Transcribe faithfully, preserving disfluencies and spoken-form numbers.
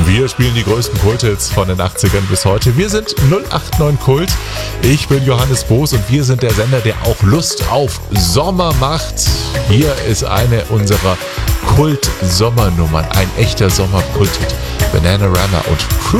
Wir spielen die größten Kulthits von den achtzigern bis heute. Wir sind null acht neun Kult. Ich bin Johannes Boos und wir sind der Sender, der auch Lust auf Sommer macht. Hier ist eine unserer Kult-Sommernummern. Ein echter Sommer-Kulthit. Bananarama und Crew.